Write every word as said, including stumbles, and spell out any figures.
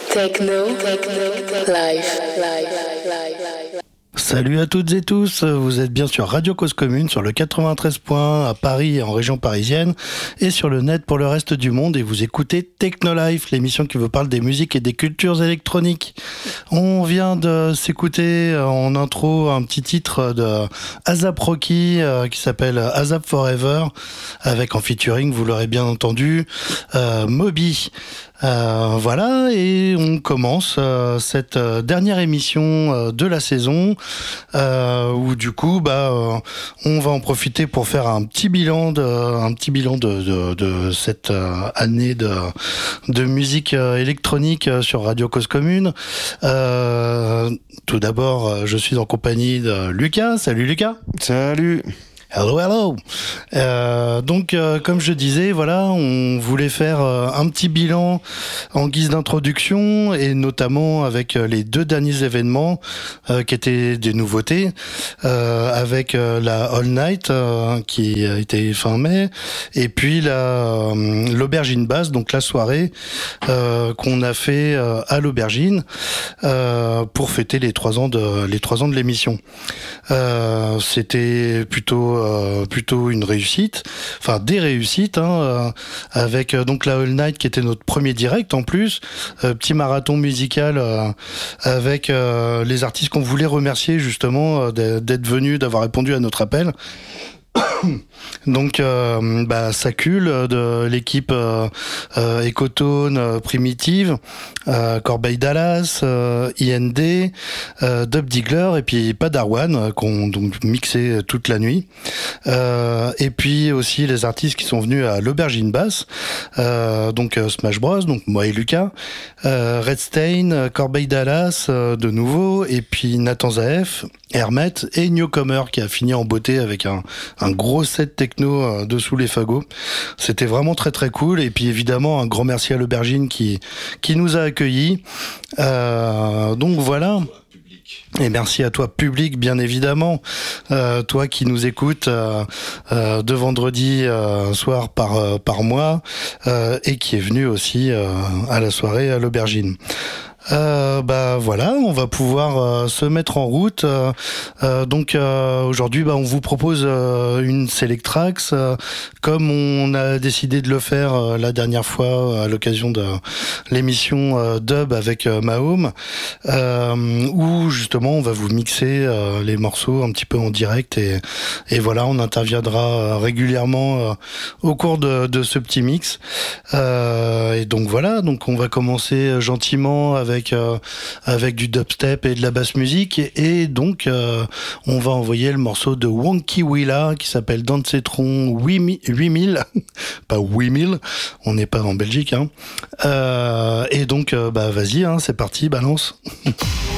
Techno, techno, life, life, life. Salut à toutes et tous, vous êtes bien sur Radio Cause Commune, sur le quatre-vingt-treize point un à Paris et en région parisienne, et sur le net pour le reste du monde, et vous écoutez Techno Life, l'émission qui vous parle des musiques et des cultures électroniques. On vient de s'écouter en intro un petit titre de A$AP Rocky euh, qui s'appelle A$AP Forever, avec en featuring, vous l'aurez bien entendu, euh, Moby. Euh, voilà, et on commence euh, cette euh, dernière émission euh, de la saison euh, où du coup bah euh, on va en profiter pour faire un petit bilan de un petit bilan de de, de cette euh, année de de musique euh, électronique euh, sur Radio Cause Commune. Euh, tout d'abord, euh, je suis en compagnie de Lucas. Salut Lucas. Salut. Hello, hello. Euh, donc, euh, comme je disais, voilà, on voulait faire euh, un petit bilan en guise d'introduction, et notamment avec euh, les deux derniers événements euh, qui étaient des nouveautés, euh, avec euh, la All Night euh, qui a été fin mai, et puis la euh, l'Aubergine Basse, donc la soirée euh, qu'on a fait euh, à l'Aubergine euh, pour fêter les trois ans de les trois ans de l'émission. Euh, c'était plutôt Euh, plutôt une réussite, enfin des réussites, hein, euh, avec euh, donc la All Night qui était notre premier direct en plus, euh, petit marathon musical euh, avec euh, les artistes qu'on voulait remercier justement euh, d'être venus, d'avoir répondu à notre appel. Donc euh, bah, Sacul de l'équipe euh, euh, Ecotone, euh, Primitive, euh, Corbeil Dallas, euh, I N D, euh, Dub Diggler et puis Padawan euh, qu'on donc mixé toute la nuit. Euh, et puis aussi les artistes qui sont venus à l'Aubergine Basse, euh, donc euh, Smash Bros, donc moi et Lucas, euh, Redstain, Corbeil Dallas euh, de nouveau, et puis Nathan Zaef, Hermet et Newcomer qui a fini en beauté avec un, un gros set techno euh, dessous les fagots. C'était vraiment très très cool, et puis évidemment un grand merci à l'Aubergine qui, qui nous a accueillis. Euh, donc voilà. Et merci à toi public, bien évidemment, euh, toi qui nous écoutes euh, euh, de vendredi euh, soir par euh, par mois euh, et qui est venu aussi euh, à la soirée à l'Aubergine. Euh, bah voilà, on va pouvoir euh, se mettre en route. Euh, euh, donc euh, aujourd'hui, bah, on vous propose euh, une Select Tracks, euh, comme on a décidé de le faire euh, la dernière fois euh, à l'occasion de l'émission euh, Dub avec euh, Mahome, euh, où justement on va vous mixer euh, les morceaux un petit peu en direct, et, et voilà, on interviendra euh, régulièrement euh, au cours de, de ce petit mix. Euh, et donc voilà, donc on va commencer gentiment avec Avec, euh, avec du dubstep et de la basse musique, et, et donc euh, on va envoyer le morceau de Wonky Willa qui s'appelle Dancetron huit mille, pas huit mille, on n'est pas en Belgique, hein. Euh, et donc euh, bah vas-y, hein, c'est parti, balance.